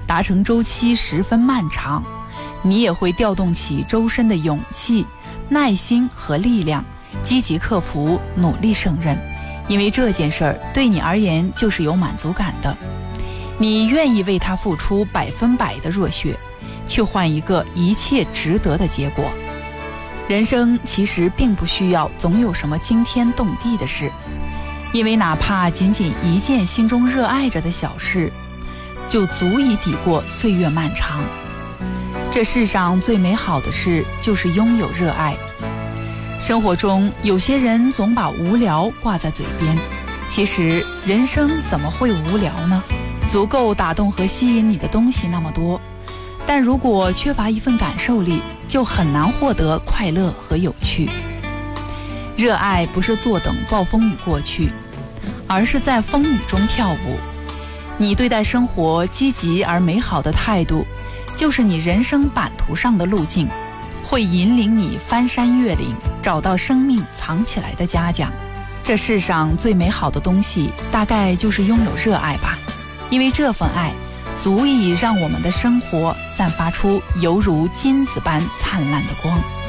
达成周期十分漫长，你也会调动起周身的勇气、耐心和力量，积极克服，努力胜任。因为这件事儿对你而言就是有满足感的，你愿意为它付出100%的热血，去换一个一切值得的结果。人生其实并不需要总有什么惊天动地的事，因为哪怕仅仅一件心中热爱着的小事，就足以抵过岁月漫长。这世上最美好的事就是拥有热爱。生活中有些人总把无聊挂在嘴边，其实人生怎么会无聊呢？足够打动和吸引你的东西那么多，但如果缺乏一份感受力，就很难获得快乐和有趣。热爱不是坐等暴风雨过去，而是在风雨中跳舞。你对待生活积极而美好的态度，就是你人生版图上的路径，会引领你翻山越岭，找到生命藏起来的嘉奖。这世上最美好的东西，大概就是拥有热爱吧，因为这份爱足以让我们的生活散发出犹如金子般灿烂的光。